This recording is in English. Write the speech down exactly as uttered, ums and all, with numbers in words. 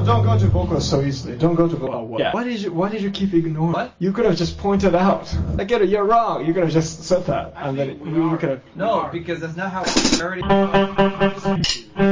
don't go to vocals so easily. Don't go to vocals. Yeah. Why did you Why did you keep ignoring? What? You could have just pointed out. I get it. You're wrong. You could have just said that, and then you, you could have. No, because that's not how. I already.